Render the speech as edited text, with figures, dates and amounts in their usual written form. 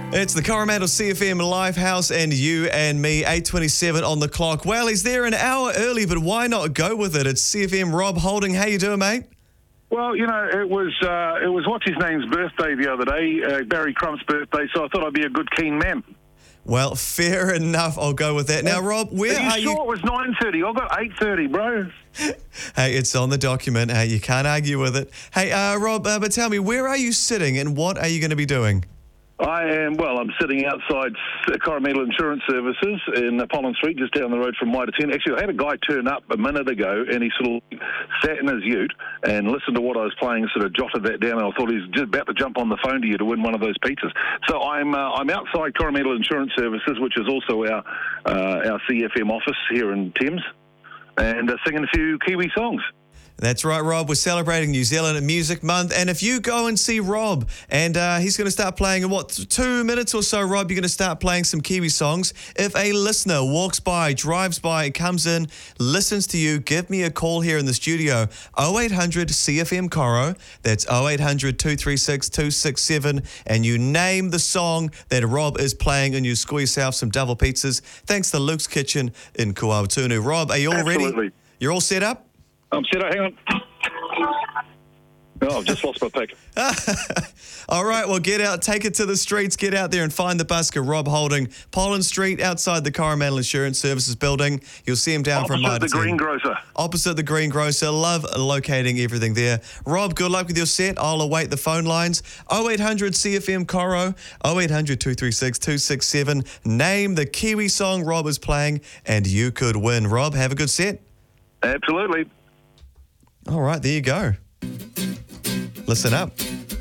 It's the Coromandel CFM Lifehouse and you and me, 8:27 on the clock. Well, he's there an hour early, but why not go with it? It's CFM Rob Holding. How you doing, mate? Well, you know, it was what's his name's birthday the other day, Barry Crump's birthday, so I thought I'd be a good keen man. Well, fair enough. I'll go with that. Now, Rob, where are you? Sure it was 9:30? I got 8:30, bro. Hey, it's on the document. Hey, you can't argue with it. Hey, Rob, but tell me, where are you sitting and what are you going to be doing? I'm sitting outside Coromandel Insurance Services in Pollen Street, just down the road from Mitre 10. Actually, I had a guy turn up a minute ago, and he sort of sat in his ute and listened to what I was playing, sort of jotted that down, and I thought he was just about to jump on the phone to you to win one of those pizzas. So I'm outside Coromandel Insurance Services, which is also our CFM office here in Thames, and singing a few Kiwi songs. That's right, Rob. We're celebrating New Zealand Music Month. And if you go and see Rob, and he's going to start playing in, 2 minutes or so, Rob, you're going to start playing some Kiwi songs. If a listener walks by, drives by, comes in, listens to you, give me a call here in the studio, 0800 CFM Coro. That's 0800 236 267. And you name the song that Rob is playing, and you score yourself some double pizzas. Thanks to Luke's Kitchen in Kuawatunu. Rob, are you all ready? Absolutely. You're all set up? I'm set up. Hang on. Oh, I've just lost my pick. All right, well, get out, take it to the streets, get out there and find the busker, Rob Holding, Pollen Street, outside the Coromandel Insurance Services building. You'll see him down from Opposite the Greengrocer. Opposite the Greengrocer. Love locating everything there. Rob, good luck with your set. I'll await the phone lines. 0800 CFM Coro, 0800 236 267. Name the Kiwi song Rob is playing, and you could win. Rob, have a good set. Absolutely. All right, there you go. Listen up.